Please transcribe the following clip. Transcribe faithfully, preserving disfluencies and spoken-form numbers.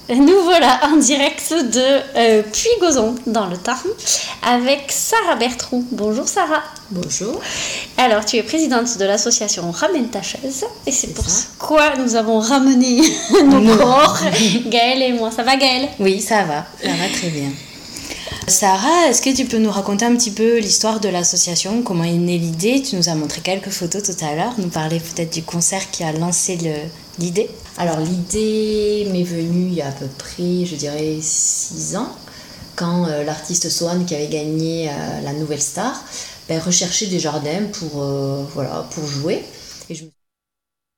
Nous voilà en direct de euh, Puy-Gozon, dans le Tarn, avec Sarah Bertrou. Bonjour Sarah. Bonjour. Alors, tu es présidente de l'association Ramène ta chaise, et c'est, c'est pour ça. quoi nous avons ramené nos non. corps, Gaëlle et moi. Ça va Gaëlle? Oui, ça va, ça va très bien. Sarah, est-ce que tu peux nous raconter un petit peu l'histoire de l'association, comment est née l'idée? Tu nous as montré quelques photos tout à l'heure, nous parler peut-être du concert qui a lancé le, l'idée. Alors l'idée m'est venue il y a à peu près, je dirais, six ans, quand euh, l'artiste Swan, qui avait gagné euh, la Nouvelle Star, ben, recherchait des jardins pour, euh, voilà, pour jouer. Et je me